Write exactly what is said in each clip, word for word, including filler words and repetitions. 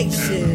station.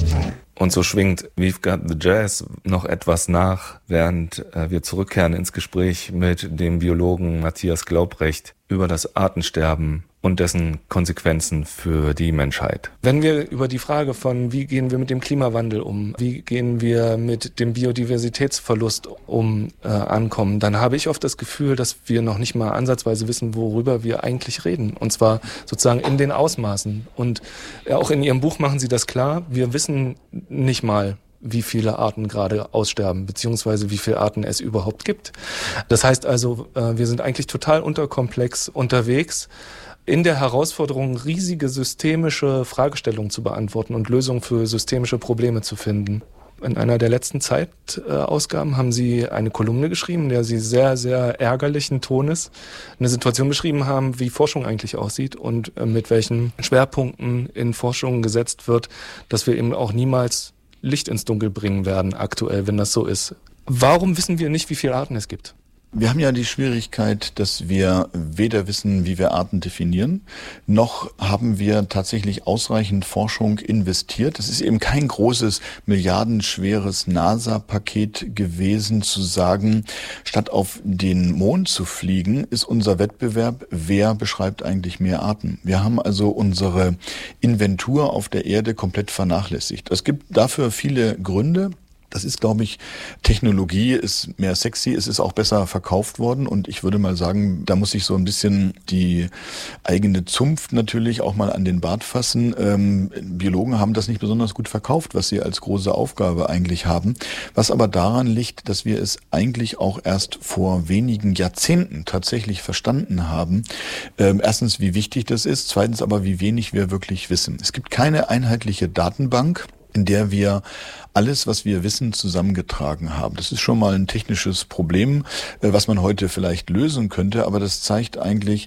Und so schwingt We've Got the Jazz noch etwas nach, während äh, wir zurückkehren ins Gespräch mit dem Biologen Matthias Glaubrecht über das Artensterben und dessen Konsequenzen für die Menschheit. Wenn wir über die Frage von, wie gehen wir mit dem Klimawandel um, wie gehen wir mit dem Biodiversitätsverlust um, äh, ankommen, dann habe ich oft das Gefühl, dass wir noch nicht mal ansatzweise wissen, worüber wir eigentlich reden. Und zwar sozusagen in den Ausmaßen. Und äh, auch in Ihrem Buch machen Sie das klar, wir wissen nicht mal, wie viele Arten gerade aussterben, beziehungsweise wie viele Arten es überhaupt gibt. Das heißt also, äh, wir sind eigentlich total unterkomplex unterwegs, in der Herausforderung, riesige systemische Fragestellungen zu beantworten und Lösungen für systemische Probleme zu finden. In einer der letzten Zeitausgaben haben Sie eine Kolumne geschrieben, in der Sie sehr, sehr ärgerlichen Tones eine Situation beschrieben haben, wie Forschung eigentlich aussieht und mit welchen Schwerpunkten in Forschung gesetzt wird, dass wir eben auch niemals Licht ins Dunkel bringen werden aktuell, wenn das so ist. Warum wissen wir nicht, wie viele Arten es gibt? Wir haben ja die Schwierigkeit, dass wir weder wissen, wie wir Arten definieren, noch haben wir tatsächlich ausreichend Forschung investiert. Es ist eben kein großes, milliardenschweres NASA-Paket gewesen, zu sagen, statt auf den Mond zu fliegen, ist unser Wettbewerb, wer beschreibt eigentlich mehr Arten. Wir haben also unsere Inventur auf der Erde komplett vernachlässigt. Es gibt dafür viele Gründe. Das ist, glaube ich, Technologie ist mehr sexy, es ist auch besser verkauft worden und ich würde mal sagen, da muss ich so ein bisschen die eigene Zunft natürlich auch mal an den Bart fassen. Ähm, Biologen haben das nicht besonders gut verkauft, was sie als große Aufgabe eigentlich haben, was aber daran liegt, dass wir es eigentlich auch erst vor wenigen Jahrzehnten tatsächlich verstanden haben. Ähm, erstens, wie wichtig das ist, zweitens aber, wie wenig wir wirklich wissen. Es gibt keine einheitliche Datenbank, in der wir alles, was wir wissen, zusammengetragen haben. Das ist schon mal ein technisches Problem, was man heute vielleicht lösen könnte, aber das zeigt eigentlich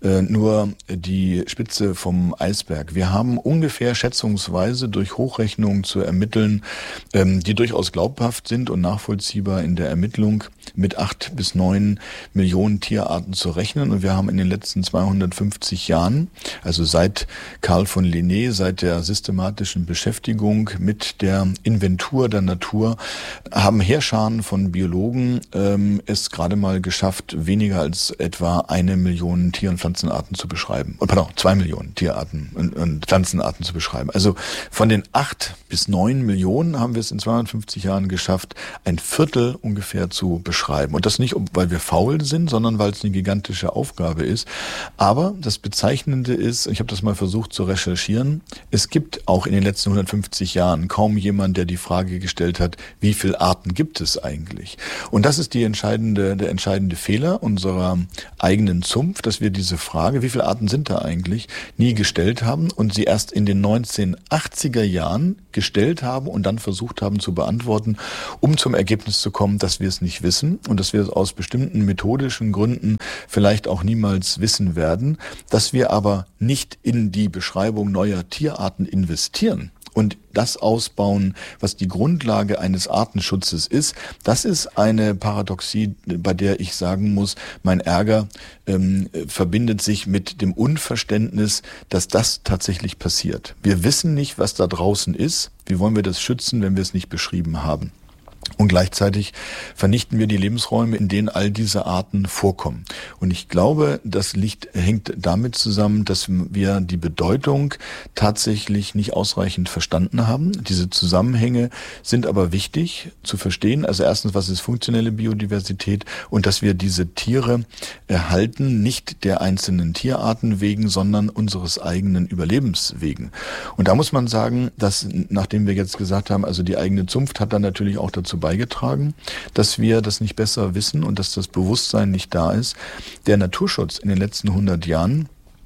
nur die Spitze vom Eisberg. Wir haben ungefähr schätzungsweise durch Hochrechnungen zu ermitteln, die durchaus glaubhaft sind und nachvollziehbar in der Ermittlung, mit acht bis neun Millionen Tierarten zu rechnen. Und wir haben in den letzten zweihundertfünfzig Jahren, also seit Carl von Linné, seit der systematischen Beschäftigung mit der Inventur der Natur, haben Heerscharen von Biologen ähm, es gerade mal geschafft, weniger als etwa eine Million Tier- und Pflanzenarten zu beschreiben. Und pardon, zwei Millionen Tierarten und, und Pflanzenarten zu beschreiben. Also von den acht bis neun Millionen haben wir es in zweihundertfünfzig Jahren geschafft, ein Viertel ungefähr zu beschreiben. Und das nicht, weil wir faul sind, sondern weil es eine gigantische Aufgabe ist. Aber das Bezeichnende ist, ich habe das mal versucht zu recherchieren, es gibt auch in den letzten hundertfünfzig Jahren kaum jemand, der die Frage gestellt hat, wie viele Arten gibt es eigentlich? Und das ist die entscheidende, der entscheidende Fehler unserer eigenen Zunft, dass wir diese Frage, wie viele Arten sind da eigentlich, nie gestellt haben und sie erst in den neunzehnhundertachtziger Jahren gestellt haben und dann versucht haben zu beantworten, um zum Ergebnis zu kommen, dass wir es nicht wissen und dass wir es aus bestimmten methodischen Gründen vielleicht auch niemals wissen werden, dass wir aber nicht in die Beschreibung neuer Tierarten investieren und das ausbauen, was die Grundlage eines Artenschutzes ist. Das ist eine Paradoxie, bei der ich sagen muss, mein Ärger ähm, verbindet sich mit dem Unverständnis, dass das tatsächlich passiert. Wir wissen nicht, was da draußen ist. Wie wollen wir das schützen, wenn wir es nicht beschrieben haben? Und gleichzeitig vernichten wir die Lebensräume, in denen all diese Arten vorkommen. Und ich glaube, das liegt, hängt damit zusammen, dass wir die Bedeutung tatsächlich nicht ausreichend verstanden haben. Diese Zusammenhänge sind aber wichtig zu verstehen. Also erstens, was ist funktionelle Biodiversität und dass wir diese Tiere erhalten, nicht der einzelnen Tierarten wegen, sondern unseres eigenen Überlebens wegen. Und da muss man sagen, dass, nachdem wir jetzt gesagt haben, also die eigene Zunft hat dann natürlich auch dazu beigetragen, dass wir das nicht besser wissen und dass das Bewusstsein nicht da ist. Der Naturschutz in den letzten hundert Jahren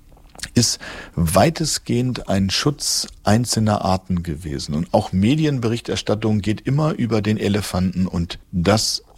ist weitestgehend ein Schutz einzelner Arten gewesen. Und auch Medienberichterstattung geht immer über den Elefanten und das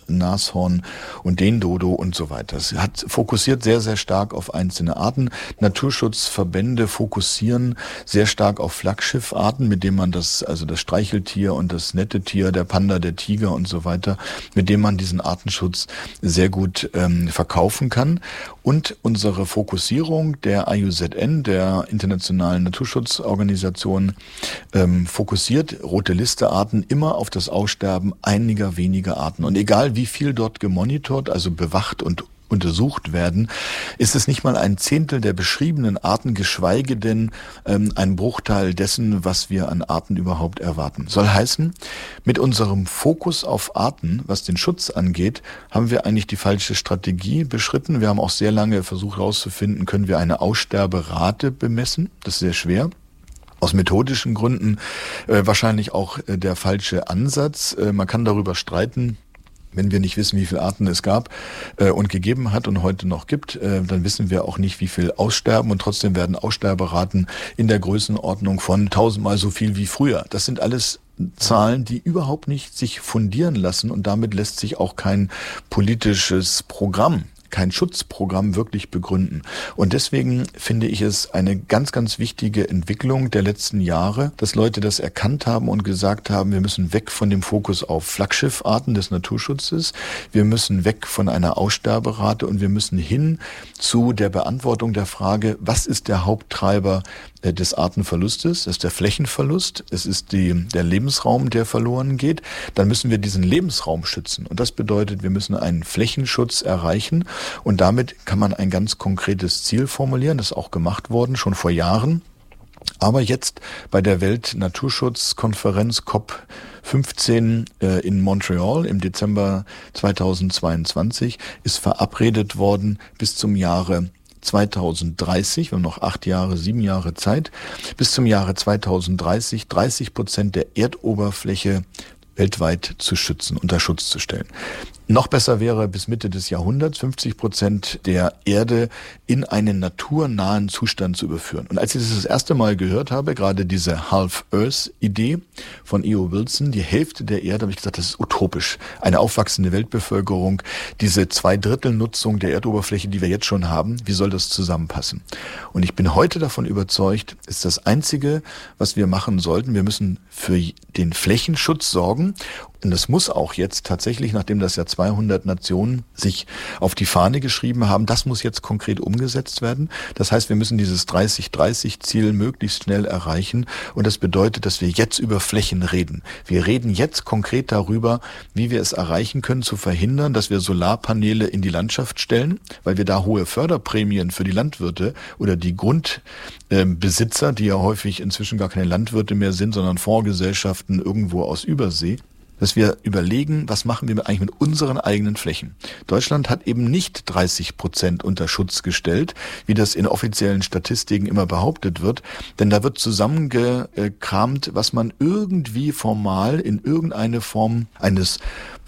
Nashorn und den Dodo und so weiter. Es hat fokussiert sehr, sehr stark auf einzelne Arten. Naturschutzverbände fokussieren sehr stark auf Flaggschiffarten, mit denen man das, also das Streicheltier und das nette Tier, der Panda, der Tiger und so weiter, mit dem man diesen Artenschutz sehr gut ähm, verkaufen kann. Und unsere Fokussierung der I U Z N, der Internationalen Naturschutzorganisation, ähm, fokussiert rote Liste-Arten immer auf das Aussterben einiger weniger Arten. Und egal wie viel dort gemonitort, also bewacht und untersucht werden, ist es nicht mal ein Zehntel der beschriebenen Arten, geschweige denn ähm, ein Bruchteil dessen, was wir an Arten überhaupt erwarten. Soll heißen, mit unserem Fokus auf Arten, was den Schutz angeht, haben wir eigentlich die falsche Strategie beschritten. Wir haben auch sehr lange versucht herauszufinden, können wir eine Aussterberate bemessen? Das ist sehr schwer. Aus methodischen Gründen äh, wahrscheinlich auch äh, der falsche Ansatz. Äh, man kann darüber streiten. Wenn wir nicht wissen, wie viele Arten es gab äh, und gegeben hat und heute noch gibt, äh, dann wissen wir auch nicht, wie viel aussterben, und trotzdem werden Aussterberaten in der Größenordnung von tausendmal so viel wie früher. Das sind alles Zahlen, die überhaupt nicht sich fundieren lassen, und damit lässt sich auch kein politisches Programm, kein Schutzprogramm wirklich begründen. Und deswegen finde ich es eine ganz, ganz wichtige Entwicklung der letzten Jahre, dass Leute das erkannt haben und gesagt haben, wir müssen weg von dem Fokus auf Flaggschiffarten des Naturschutzes, wir müssen weg von einer Aussterberate und wir müssen hin zu der Beantwortung der Frage, was ist der Haupttreiber des Artenverlustes? Das ist der Flächenverlust, es ist die, der Lebensraum, der verloren geht. Dann müssen wir diesen Lebensraum schützen. Und das bedeutet, wir müssen einen Flächenschutz erreichen. Und damit kann man ein ganz konkretes Ziel formulieren. Das ist auch gemacht worden, schon vor Jahren. Aber jetzt bei der Weltnaturschutzkonferenz C O P fünfzehn äh, in Montreal im Dezember zweitausendzweiundzwanzig ist verabredet worden, bis zum Jahre zweitausenddreißig, wir haben noch acht Jahre, sieben Jahre Zeit, bis zum Jahre zweitausenddreißig dreißig Prozent der Erdoberfläche weltweit zu schützen, unter Schutz zu stellen. Noch besser wäre bis Mitte des Jahrhunderts fünfzig Prozent der Erde in einen naturnahen Zustand zu überführen. Und als ich das das erste Mal gehört habe, gerade diese Half-Earth-Idee von E O Wilson, die Hälfte der Erde, habe ich gesagt, das ist utopisch. Eine aufwachsende Weltbevölkerung, diese Zweidrittelnutzung der Erdoberfläche, die wir jetzt schon haben, wie soll das zusammenpassen? Und ich bin heute davon überzeugt, ist das Einzige, was wir machen sollten. Wir müssen für den Flächenschutz sorgen. Und das muss auch jetzt tatsächlich, nachdem das ja zweihundert Nationen sich auf die Fahne geschrieben haben, das muss jetzt konkret umgesetzt werden. Das heißt, wir müssen dieses dreißig dreißig Ziel möglichst schnell erreichen. Und das bedeutet, dass wir jetzt über Flächen reden. Wir reden jetzt konkret darüber, wie wir es erreichen können, zu verhindern, dass wir Solarpaneele in die Landschaft stellen, weil wir da hohe Förderprämien für die Landwirte oder die Grundbesitzer, die ja häufig inzwischen gar keine Landwirte mehr sind, sondern Fondsgesellschaften irgendwo aus Übersee, dass wir überlegen, was machen wir eigentlich mit unseren eigenen Flächen. Deutschland hat eben nicht dreißig Prozent unter Schutz gestellt, wie das in offiziellen Statistiken immer behauptet wird, denn da wird zusammengekramt, was man irgendwie formal in irgendeine Form eines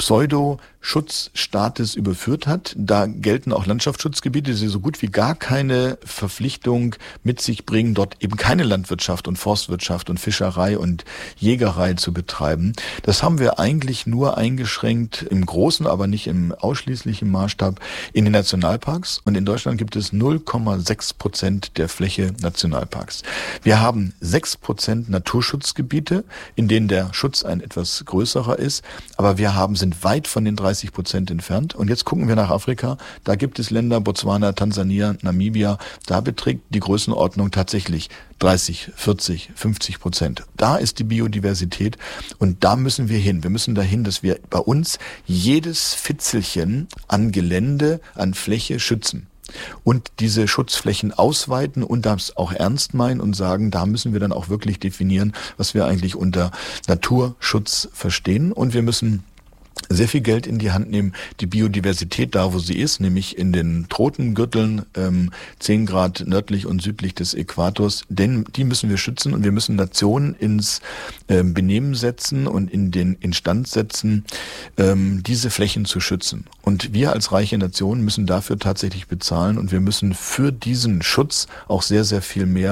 Pseudo-Schutzstaates überführt hat. Da gelten auch Landschaftsschutzgebiete, die so gut wie gar keine Verpflichtung mit sich bringen, dort eben keine Landwirtschaft und Forstwirtschaft und Fischerei und Jägerei zu betreiben. Das haben wir eigentlich nur eingeschränkt im großen, aber nicht im ausschließlichen Maßstab in den Nationalparks. Und in Deutschland gibt es null Komma sechs Prozent der Fläche Nationalparks. Wir haben sechs Prozent Naturschutzgebiete, in denen der Schutz ein etwas größerer ist, aber wir haben sind weit von den dreißig Prozent entfernt. Und jetzt gucken wir nach Afrika. Da gibt es Länder, Botswana, Tansania, Namibia. Da beträgt die Größenordnung tatsächlich dreißig, vierzig, fünfzig Prozent. Da ist die Biodiversität und da müssen wir hin. Wir müssen dahin, dass wir bei uns jedes Fitzelchen an Gelände, an Fläche schützen. Und diese Schutzflächen ausweiten und das auch ernst meinen und sagen, da müssen wir dann auch wirklich definieren, was wir eigentlich unter Naturschutz verstehen. Und wir müssen sehr viel Geld in die Hand nehmen, die Biodiversität da, wo sie ist, nämlich in den Tropengürteln, ähm, zehn Grad nördlich und südlich des Äquators, denn die müssen wir schützen und wir müssen Nationen ins ähm, Benehmen setzen und in den Instand setzen, ähm, diese Flächen zu schützen. Und wir als reiche Nation müssen dafür tatsächlich bezahlen und wir müssen für diesen Schutz auch sehr, sehr viel mehr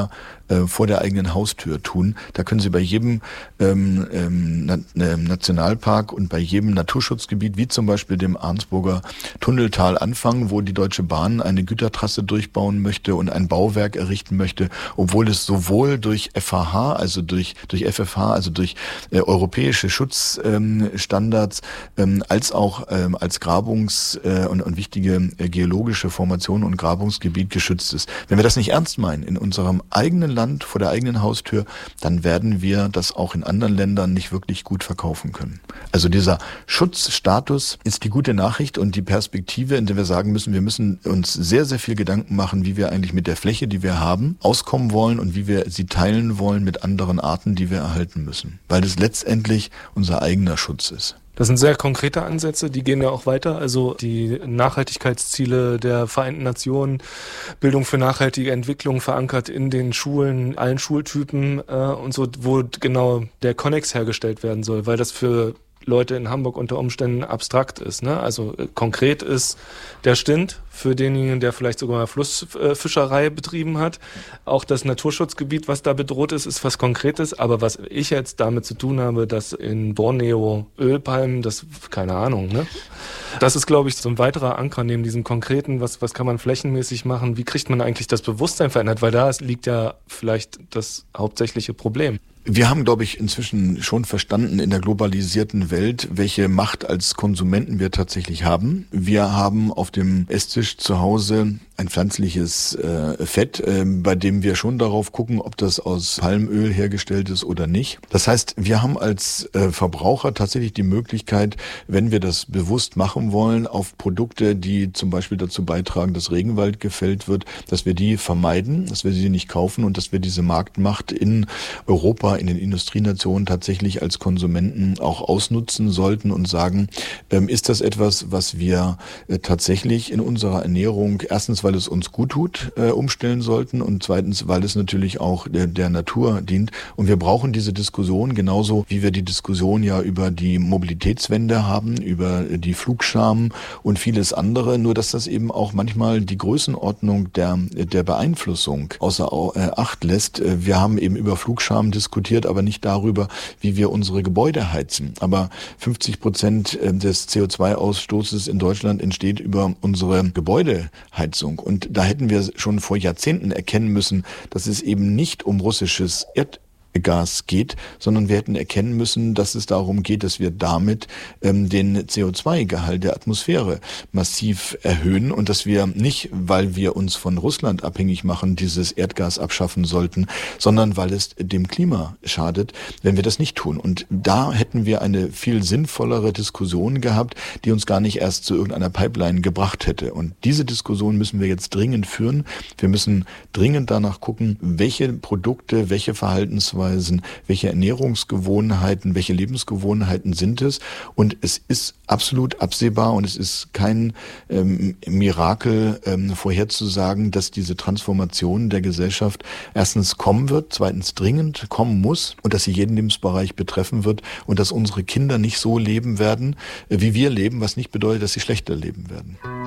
äh, vor der eigenen Haustür tun. Da können Sie bei jedem ähm, ähm, Na- äh, Nationalpark und bei jedem Naturschutzgebiet, wie zum Beispiel dem Arnsburger Tunneltal, anfangen, wo die Deutsche Bahn eine Gütertrasse durchbauen möchte und ein Bauwerk errichten möchte, obwohl es sowohl durch F H H, also durch durch F F H, also durch äh, europäische Schutzstandards, ähm, als auch ähm, als Grabungs- äh, und, und wichtige äh, geologische Formation und Grabungsgebiet geschützt ist. Wenn wir das nicht ernst meinen in unserem eigenen Land, vor der eigenen Haustür, dann werden wir das auch in anderen Ländern nicht wirklich gut verkaufen können. Also dieser Schutzstatus ist die gute Nachricht und die Perspektive, in der wir sagen müssen, wir müssen uns sehr, sehr viel Gedanken machen, wie wir eigentlich mit der Fläche, die wir haben, auskommen wollen und wie wir sie teilen wollen mit anderen Arten, die wir erhalten müssen. Weil das letztendlich unser eigener Schutz ist. Das sind sehr konkrete Ansätze, die gehen ja auch weiter. Also die Nachhaltigkeitsziele der Vereinten Nationen, Bildung für nachhaltige Entwicklung verankert in den Schulen, allen Schultypen äh, und so, wo genau der Konnex hergestellt werden soll, weil das für Leute in Hamburg unter Umständen abstrakt ist. Ne? Also äh, konkret ist der Stint für denjenigen, der vielleicht sogar mal Flussfischerei äh, betrieben hat. Auch das Naturschutzgebiet, was da bedroht ist, ist was Konkretes. Aber was ich jetzt damit zu tun habe, dass in Borneo Ölpalmen, das, keine Ahnung, ne? Das ist, glaube ich, so ein weiterer Anker neben diesem Konkreten. Was, was kann man flächenmäßig machen? Wie kriegt man eigentlich das Bewusstsein verändert? Weil da liegt ja vielleicht das hauptsächliche Problem. Wir haben, glaube ich, inzwischen schon verstanden in der globalisierten Welt, welche Macht als Konsumenten wir tatsächlich haben. Wir haben auf dem Esstisch zu Hause ein pflanzliches äh, Fett, äh, bei dem wir schon darauf gucken, ob das aus Palmöl hergestellt ist oder nicht. Das heißt, wir haben als äh, Verbraucher tatsächlich die Möglichkeit, wenn wir das bewusst machen wollen, auf Produkte, die zum Beispiel dazu beitragen, dass Regenwald gefällt wird, dass wir die vermeiden, dass wir sie nicht kaufen und dass wir diese Marktmacht in Europa, in den Industrienationen tatsächlich als Konsumenten auch ausnutzen sollten und sagen, ähm, ist das etwas, was wir äh, tatsächlich in unserer Ernährung, erstens, weil es uns gut tut, äh, umstellen sollten und zweitens, weil es natürlich auch der, der Natur dient. Und wir brauchen diese Diskussion genauso, wie wir die Diskussion ja über die Mobilitätswende haben, über die Flugscham und vieles andere, nur dass das eben auch manchmal die Größenordnung der, der Beeinflussung außer Acht lässt. Wir haben eben über Flugscham diskutiert, aber nicht darüber, wie wir unsere Gebäude heizen. Aber fünfzig Prozent des C O zwei Ausstoßes in Deutschland entsteht über unsere Gebäudeheizung. Und da hätten wir schon vor Jahrzehnten erkennen müssen, dass es eben nicht um russisches Erd Gas geht, sondern wir hätten erkennen müssen, dass es darum geht, dass wir damit ähm, den C O zwei Gehalt der Atmosphäre massiv erhöhen und dass wir nicht, weil wir uns von Russland abhängig machen, dieses Erdgas abschaffen sollten, sondern weil es dem Klima schadet, wenn wir das nicht tun. Und da hätten wir eine viel sinnvollere Diskussion gehabt, die uns gar nicht erst zu irgendeiner Pipeline gebracht hätte. Und diese Diskussion müssen wir jetzt dringend führen. Wir müssen dringend danach gucken, welche Produkte, welche Verhaltensweisen, welche Ernährungsgewohnheiten, welche Lebensgewohnheiten sind es. Und es ist absolut absehbar und es ist kein ähm, Mirakel ähm, vorherzusagen, dass diese Transformation der Gesellschaft erstens kommen wird, zweitens dringend kommen muss und dass sie jeden Lebensbereich betreffen wird und dass unsere Kinder nicht so leben werden, wie wir leben, was nicht bedeutet, dass sie schlechter leben werden.